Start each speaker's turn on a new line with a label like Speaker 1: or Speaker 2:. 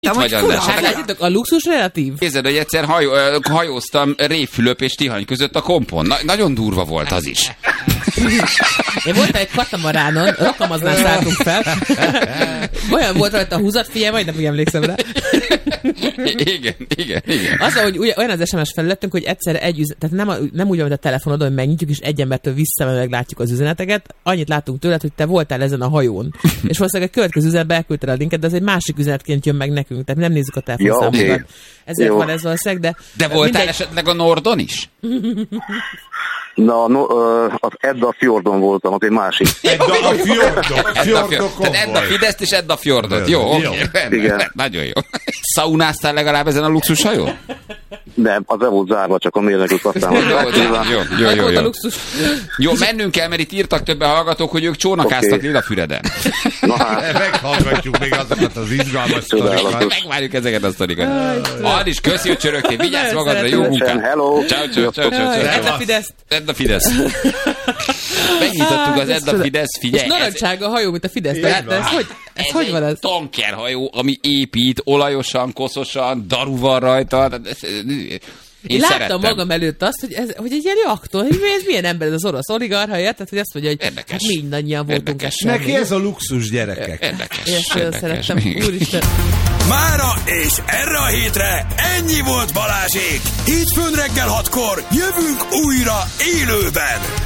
Speaker 1: A luxus relatív.
Speaker 2: Kézed, hogy egyszer hajóztam Révfülöp és Tihany között a kompon. Nagyon durva volt az is.
Speaker 1: Én voltam egy katamaránon, Rakamaznál szálltunk fel. Olyan volt rajta a húzatfilje, majd nem emlékszem rá.
Speaker 2: Igen.
Speaker 1: Az, hogy olyan az SMS felületünk, hogy egyszer tehát nem úgy van, hogy a telefonodon, hogy megnyitjuk, és egy embertől visszamenőleg látjuk az üzeneteket. Annyit láttunk tőled, hogy te voltál ezen a hajón. És valószínűleg a következő üzenetbe elküldted a linket, de az egy másik üzenetként jön meg nekünk, tehát nem nézzük a telefonszámokat. Okay. Ezért van ez valószínűleg,
Speaker 2: de voltál esetleg a Nordon is?
Speaker 3: Na, az Edda Fjordon voltam, az egy másik.
Speaker 4: Edda a Fjordokon.
Speaker 2: Tehát Edda Fideszt és Edda Fjordot. Jó, oké. Nagyon jó. Szaunáztál legalább ezen a luxushajón?
Speaker 3: Nem, az volt zárva, csak a mérnökök aztán.
Speaker 2: Jó. Jó, mennünk kell, mert itt írtak többen hallgatók, hogy ők csónakáztak Lilafüreden.
Speaker 4: Na hát. Meghallgatjuk még azokat az izgalmas sztorikat.
Speaker 2: Megvárjuk ezeket a sztorikat. Adis, köszi, hogy csörögtél. Vigyázz magadra, jó munkát.
Speaker 3: Hello.
Speaker 2: Ciao. Edda Fidesz. Megnyitottuk az Edda Fidesz, figyelj.
Speaker 1: És narancsága a hajó, mint a Fidesz. De ez hogy van ez?
Speaker 2: Tankerhajó, ami épít, olajosan, koszosan, daru van rajta.
Speaker 1: Én láttam magam előtt azt, hogy egy ilyen reaktor, hogy ez milyen ember, ez az orosz oligarcha, érted, hogy azt mondja, hogy hát mindannyian voltunk esetleg.
Speaker 4: Neki ez a luxus, gyerekek.
Speaker 2: Érdekes.
Speaker 1: Szerettem, úristen.
Speaker 5: Mára és erre a hétre ennyi volt Balázsék. Hétfőn reggel 6-kor jövünk újra élőben.